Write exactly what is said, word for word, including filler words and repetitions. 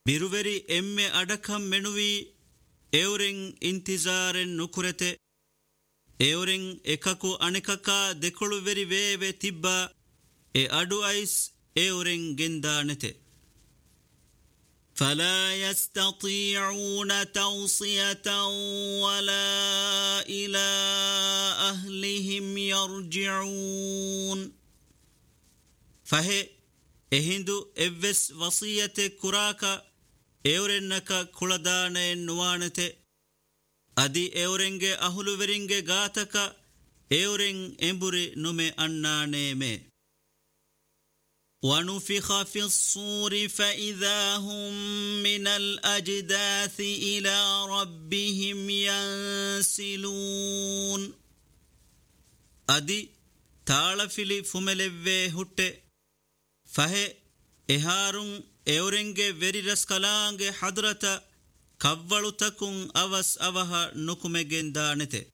ಬಿರುವೆರಿ ಎಮ್ಮೆ ಅಡಕಂ ಮೆನುವಿ ಎವರೆಂ ಇಂತಿಜಾರೆನ್ ನುಕುರೆತೆ ಎವರೆಂ ಎಕಕು ಅಣಿಕಕ ದೆಕೊಳು ವೆರಿ ವೇವೆ ತಿಬ್ಬ ಎ ಅಡು ಐಸ್ ಎವರೆಂ ಗೆಂದಾನೆತೆ فلا يستطيعون توصية ولا إلى أهلهم يرجعون فهي ಎಹಿಂದು ಎವ್ವೆಸ್ ವಸಿಯತೆ ಕುರಾಕ ಎವರೆನ್ನಕ ಕುಳದಾನೆ ನುವಾಣತೆ ಅದಿ ಎವರೆಂಗೆ ಅಹುಲುವೆರಿಂಗೆ ಗಾತಕ ಎವರೆಂ ಎಂಬುರಿ ನುಮೆ ಅಣ್ಣಾನೇಮೆ ونفخ في الصور فإذا هم من الأجداث إلى ربهم ينسلون أدي تالفلي فملوه هُٹّe فهي إهارون إورنجي وريرس كلانجي حضرتا كوّلو تكون أوس أوها نكمجين دانته